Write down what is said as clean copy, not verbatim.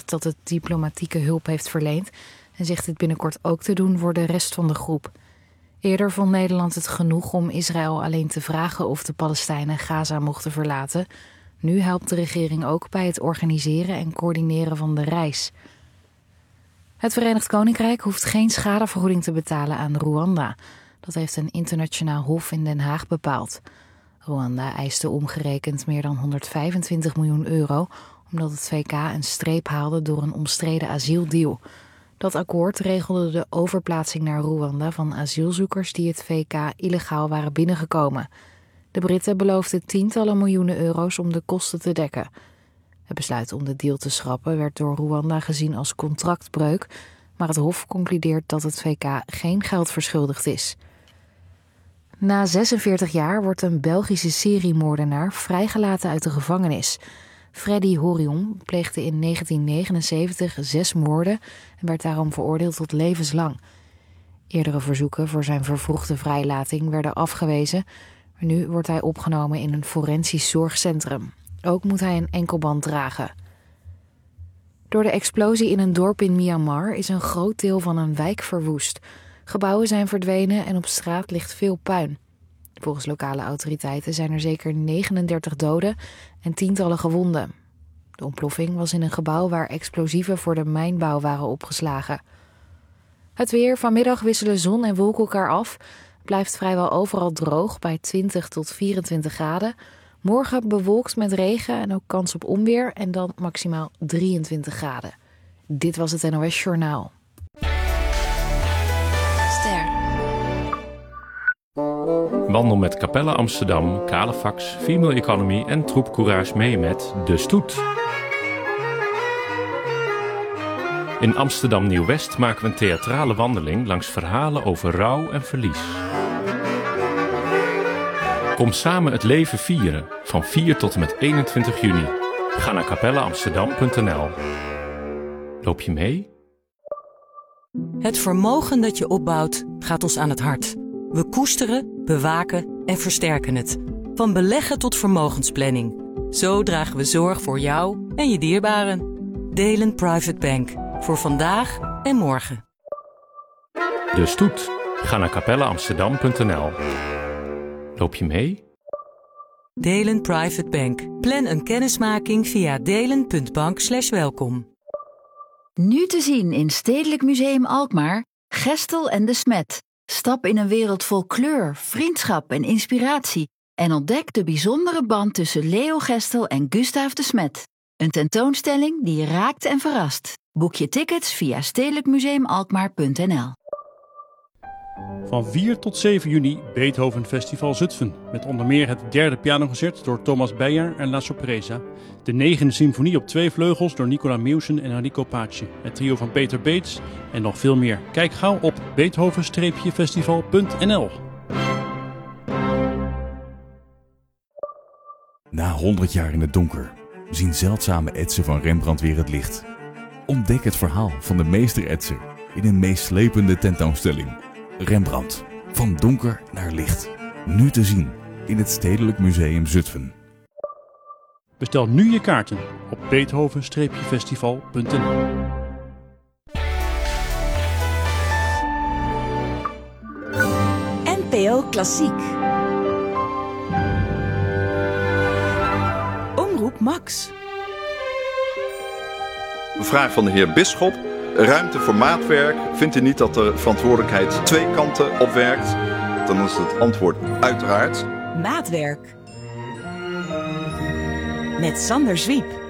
bevestigd dat het diplomatieke hulp heeft verleend en zegt dit binnenkort ook te doen voor de rest van de groep. Eerder vond Nederland het genoeg om Israël alleen te vragen of de Palestijnen Gaza mochten verlaten. Nu helpt de regering ook bij het organiseren en coördineren van de reis. Het Verenigd Koninkrijk hoeft geen schadevergoeding te betalen aan Rwanda. Dat heeft een internationaal hof in Den Haag bepaald. Rwanda eiste omgerekend meer dan 125 miljoen euro... omdat het VK een streep haalde door een omstreden asieldeal. Dat akkoord regelde de overplaatsing naar Rwanda van asielzoekers die het VK illegaal waren binnengekomen. De Britten beloofden tientallen miljoenen euro's om de kosten te dekken. Het besluit om de deal te schrappen werd door Rwanda gezien als contractbreuk, maar het Hof concludeert dat het VK geen geld verschuldigd is. Na 46 jaar wordt een Belgische seriemoordenaar vrijgelaten uit de gevangenis. Freddy Horion pleegde in 1979 6 moorden en werd daarom veroordeeld tot levenslang. Eerdere verzoeken voor zijn vervroegde vrijlating werden afgewezen, maar nu wordt hij opgenomen in een forensisch zorgcentrum. Ook moet hij een enkelband dragen. Door de explosie in een dorp in Myanmar is een groot deel van een wijk verwoest. Gebouwen zijn verdwenen en op straat ligt veel puin. Volgens lokale autoriteiten zijn er zeker 39 doden en tientallen gewonden. De ontploffing was in een gebouw waar explosieven voor de mijnbouw waren opgeslagen. Het weer: vanmiddag wisselen zon en wolken elkaar af. Het blijft vrijwel overal droog bij 20 tot 24 graden. Morgen bewolkt met regen en ook kans op onweer en dan maximaal 23 graden. Dit was het NOS Journaal. Ster. Wandel met Capella Amsterdam, Calefax, Female Economy en Troep Courage mee met De Stoet. In Amsterdam Nieuw-West maken we een theatrale wandeling langs verhalen over rouw en verlies. Kom samen het leven vieren van 4 tot en met 21 juni. Ga naar capellaamsterdam.nl. Loop je mee? Het vermogen dat je opbouwt gaat ons aan het hart. We koesteren, bewaken en versterken het. Van beleggen tot vermogensplanning. Zo dragen we zorg voor jou en je dierbaren. Delen Private Bank. Voor vandaag en morgen. De Stoet. Ga naar capellaamsterdam.nl. Loop je mee? Delen Private Bank. Plan een kennismaking via delen.bank/welkom. Nu te zien in Stedelijk Museum Alkmaar, Gestel en de Smet. Stap in een wereld vol kleur, vriendschap en inspiratie en ontdek de bijzondere band tussen Leo Gestel en Gustaaf de Smet. Een tentoonstelling die je raakt en verrast. Boek je tickets via stedelijkmuseumalkmaar.nl. Van 4 tot 7 juni Beethoven Festival Zutphen. Met onder meer het 3e pianoconcert door Thomas Beyer en La Sorpresa. De 9e symfonie op 2 vleugels door Nicola Meusen en Enrico Pace. Het trio van Peter Beets en nog veel meer. Kijk gauw op beethoven-festival.nl. Na 100 jaar in het donker zien zeldzame etsen van Rembrandt weer het licht. Ontdek het verhaal van de meester-etser in een meeslepende tentoonstelling. Rembrandt, van donker naar licht. Nu te zien in het Stedelijk Museum Zutphen. Bestel nu je kaarten op beethoven-festival.nl. NPO Klassiek. Omroep Max. Een vraag van de heer Bisschop. Ruimte voor maatwerk. Vindt u niet dat de verantwoordelijkheid 2 kanten opwerkt? Dan is het antwoord uiteraard. Maatwerk. Met Sander Zwiep.